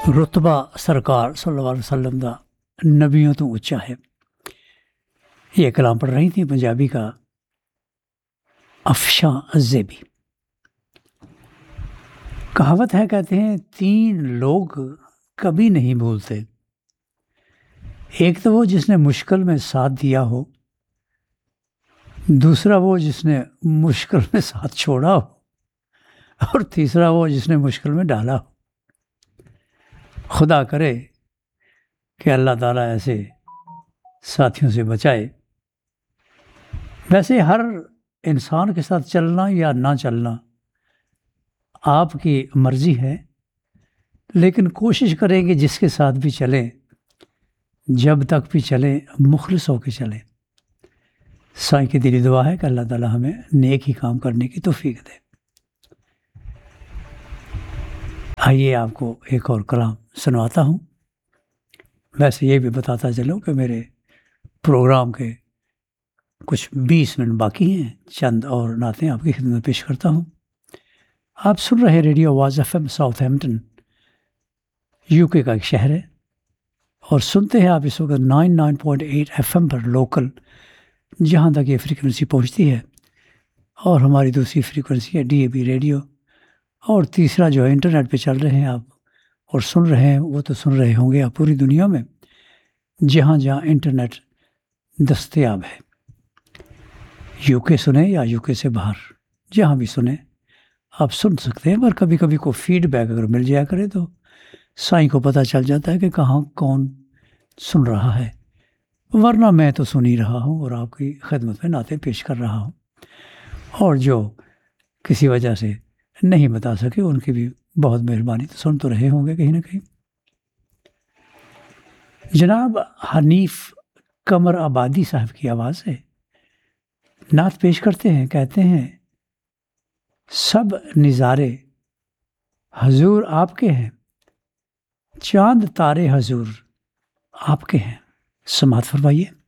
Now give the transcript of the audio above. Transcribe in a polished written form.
رتبہ سرکار صلی اللہ علیہ وسلم دا نبیوں تو اونچا ہے۔ یہ کلام پڑھ رہی تھی پنجابی کا افشاں زیبی۔ کہاوت ہے، کہتے ہیں 3 لوگ کبھی نہیں بھولتے، ایک تو وہ جس نے مشکل میں ساتھ دیا ہو، دوسرا وہ جس نے مشکل میں ساتھ چھوڑا ہو، اور تیسرا وہ جس نے مشکل میں ڈالا ہو۔ خدا کرے کہ اللہ تعالیٰ ایسے ساتھیوں سے بچائے۔ ویسے ہر انسان کے ساتھ چلنا یا نہ چلنا آپ کی مرضی ہے، لیکن کوشش کریں کہ جس کے ساتھ بھی چلیں، جب تک بھی چلیں مخلص ہو کے چلیں۔ سائیں کی دلی دعا ہے کہ اللہ تعالیٰ ہمیں نیک ہی کام کرنے کی توفیق دے۔ آئیے آپ کو ایک اور کلام سنواتا ہوں۔ ویسے یہ بھی بتاتا چلوں کہ میرے پروگرام کے کچھ 20 منٹ باقی ہیں، چند اور نعتیں آپ کی خدمت میں پیش کرتا ہوں۔ آپ سن رہے ریڈیو آواز FM ساؤتھ ہیمپٹن، UK کا ایک شہر ہے، اور سنتے ہیں آپ اس وقت 99.8 FM پر لوکل، جہاں تک یہ فریکوینسی پہنچتی ہے، اور ہماری دوسری فریکوینسی ہے DAB ریڈیو، اور تیسرا جو ہے انٹرنیٹ پہ چل رہے ہیں آپ اور سن رہے ہیں، وہ تو سن رہے ہوں گے آپ پوری دنیا میں جہاں جہاں انٹرنیٹ دستیاب ہے۔ UK سنیں یا UK سے باہر، جہاں بھی سنیں آپ سن سکتے ہیں، پر کبھی کبھی کوئی فیڈ بیک اگر مل جایا کرے تو سائیں کو پتہ چل جاتا ہے کہ کہاں کون سن رہا ہے، ورنہ میں تو سن ہی رہا ہوں اور آپ کی خدمت میں نعتیں پیش کر رہا ہوں، اور جو کسی وجہ سے نہیں بتا سکے ان کی بھی بہت مہربانی، تو سن تو رہے ہوں گے کہیں نہ کہیں۔ جناب حنیف قمر آبادی صاحب کی آواز ہے، نعت پیش کرتے ہیں، کہتے ہیں سب نظارے حضور آپ کے ہیں، چاند تارے حضور آپ کے ہیں۔ سماعت فرمائیے۔